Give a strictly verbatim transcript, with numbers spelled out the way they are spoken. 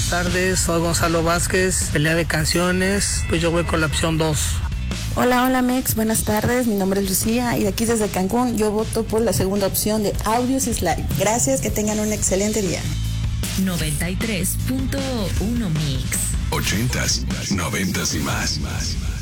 buenas tardes, soy Gonzalo Vázquez, pelea de canciones, pues yo voy con la opción dos. Hola, hola Mex, buenas tardes, mi nombre es Lucía y de aquí desde Cancún yo voto por la segunda opción de Audios is Life. Gracias, que tengan un excelente día. noventa y tres punto uno Mix. Ochentas, noventas y más.